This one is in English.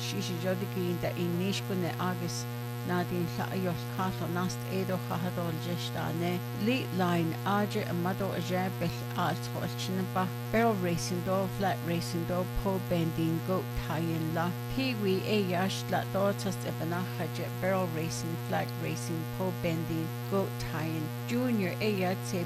shishi jodikin da inishkune agus Nadine Ayos Castle Nast Edo Hahadol Jestane, Lead Line Aja Amado Aja Beth Arts Chinaba, Barrel Racing Do, Flat Racing Do, Po Bending Goat Tyen La, Kiwi Ayash La Daughter Stebana Haja, Barrel Racing, Flat Racing, Po Bending Goat Tyen, Junior Ayat Se